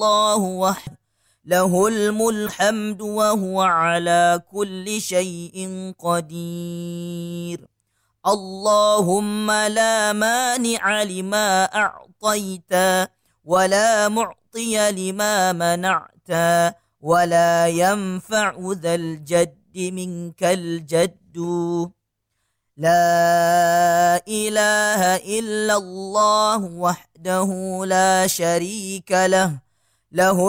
الله وحده له الحمد وهو على كل شيء قدير. اللهم لا مانع لما أعطيت ولا معطي لما منعت ولا ينفع ذا الجد منك الجد. لا إله إلا الله وحده لا شريك له له